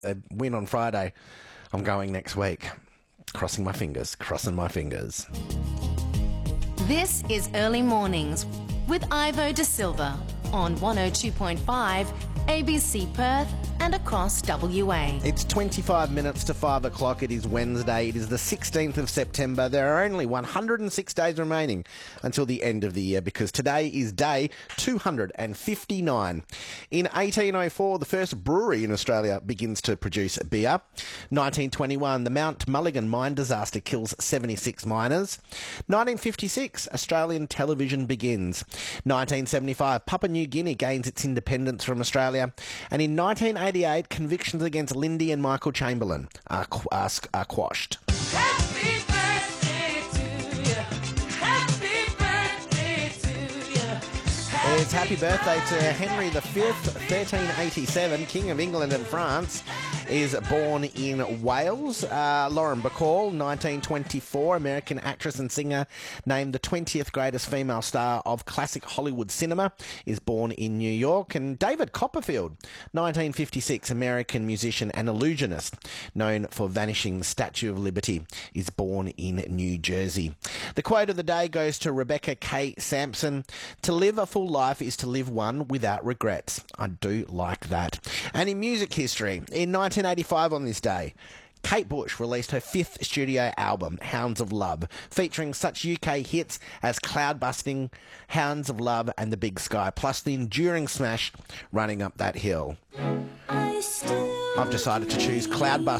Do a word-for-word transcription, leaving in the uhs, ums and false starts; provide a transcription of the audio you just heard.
a win on Friday, I'm going next week. Crossing my fingers, crossing my fingers. This is Early Mornings with Ivo De Silva on one oh two point five A B C Perth and across W A. It's twenty-five minutes to five o'clock. It is Wednesday. It is the sixteenth of September. There are only one hundred six days remaining until the end of the year because today is day two hundred fifty-nine. In eighteen oh four, the first brewery in Australia begins to produce beer. nineteen twenty-one, the Mount Mulligan mine disaster kills seventy-six miners. nineteen fifty-six, Australian television begins. nineteen seventy-five, Papua New Guinea gains its independence from Australia. And in nineteen eighty-eight, convictions against Lindy and Michael Chamberlain are, qu- are, are quashed. Happy birthday to you. Happy birthday to you. It's happy birthday to Henry the Fifth, thirteen eighty-seven, King of England and France, is born in Wales. Uh, Lauren Bacall, nineteen twenty-four, American actress and singer, named the twentieth greatest female star of classic Hollywood cinema, is born in New York. And David Copperfield, nineteen fifty-six, American musician and illusionist, known for Vanishing the Statue of Liberty, is born in New Jersey. The quote of the day goes to Rebecca K. Sampson: "To live a full life is to live one without regrets." I do like that. And in music history, in nineteen eighty-five on this day, Kate Bush released her fifth studio album, Hounds of Love, featuring such U K hits as Cloudbusting, Hounds of Love and The Big Sky, plus the enduring smash Running Up That Hill. I've decided to choose Cloudbusting.